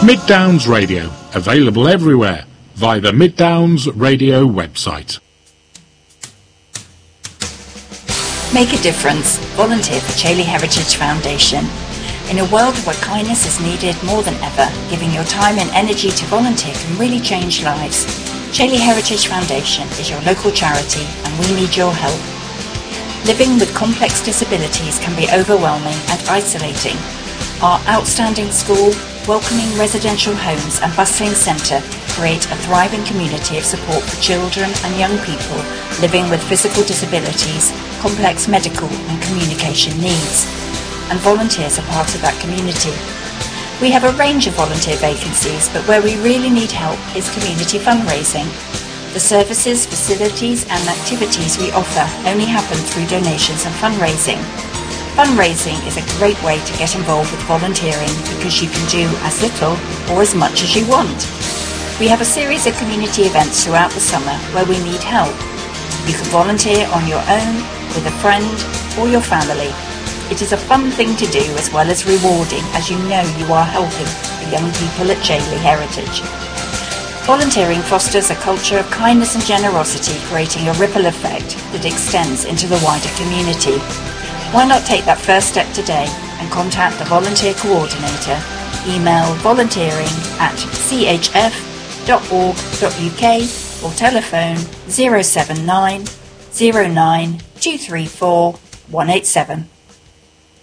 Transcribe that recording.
Mid Downs Radio, available everywhere via the Mid Downs Radio website. Make a difference. Volunteer for Chailey Heritage Foundation. In a world where kindness is needed more than ever, giving your time and energy to volunteer can really change lives. Chailey Heritage Foundation is your local charity and we need your help. Living with complex disabilities can be overwhelming and isolating. Our outstanding school, welcoming residential homes and bustling centre create a thriving community of support for children and young people living with physical disabilities, complex medical and communication needs. And volunteers are part of that community. We have a range of volunteer vacancies, but where we really need help is community fundraising. The services, facilities and activities we offer only happen through donations and fundraising. Fundraising is a great way to get involved with volunteering because you can do as little or as much as you want. We have a series of community events throughout the summer where we need help. You can volunteer on your own, with a friend or your family. It is a fun thing to do as well as rewarding, as you know you are helping the young people at Chailey Heritage. Volunteering fosters a culture of kindness and generosity, creating a ripple effect that extends into the wider community. Why not take that first step today and contact the volunteer coordinator? Email volunteering@chf.org.uk or telephone 079 09 234 187.